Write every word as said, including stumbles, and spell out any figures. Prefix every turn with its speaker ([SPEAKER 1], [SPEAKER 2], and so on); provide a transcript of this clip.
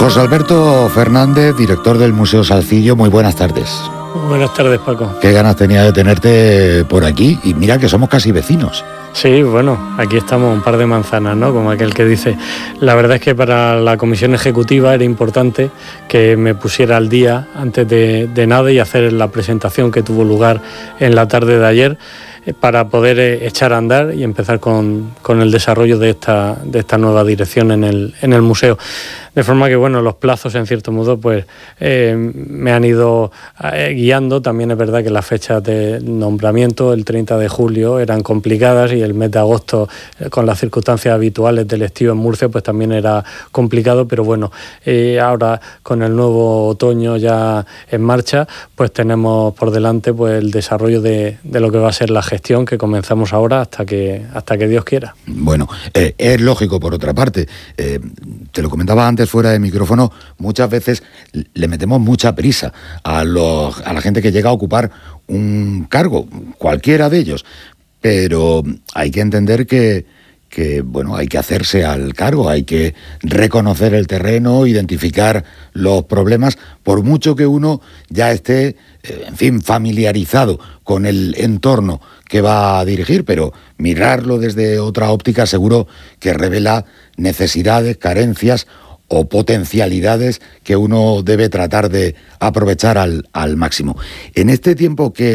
[SPEAKER 1] José Alberto Fernández, director del Museo Salcillo, muy buenas tardes.
[SPEAKER 2] Buenas tardes, Paco.
[SPEAKER 1] Qué ganas tenía de tenerte por aquí, y mira que somos casi vecinos.
[SPEAKER 2] Sí, bueno, aquí estamos un par de manzanas, ¿no? Como aquel que dice. La verdad es que para la comisión ejecutiva era importante que me pusiera al día antes de, de nada y hacer la presentación que tuvo lugar en la tarde de ayer, para poder echar a andar y empezar con, con el desarrollo de esta, de esta nueva dirección en el, en el museo. De forma que, bueno, los plazos, en cierto modo, pues eh, me han ido eh, guiando. También es verdad que las fechas de nombramiento, el treinta de julio, eran complicadas, y el mes de agosto, eh, con las circunstancias habituales del estío en Murcia, pues también era complicado. Pero bueno, eh, ahora con el nuevo otoño ya en marcha, pues tenemos por delante pues el desarrollo de, de lo que va a ser la gestión, que comenzamos ahora hasta que, hasta que Dios quiera.
[SPEAKER 1] Bueno, eh, es lógico, por otra parte. Eh, te lo comentaba antes fuera de micrófono, muchas veces le metemos mucha prisa a, los, a la gente que llega a ocupar un cargo, cualquiera de ellos, pero hay que entender que, que bueno, hay que hacerse al cargo, hay que reconocer el terreno, identificar los problemas, por mucho que uno ya esté, eh, en fin, familiarizado con el entorno que va a dirigir, pero mirarlo desde otra óptica seguro que revela necesidades, carencias o potencialidades que uno debe tratar de aprovechar al, al máximo. En este tiempo que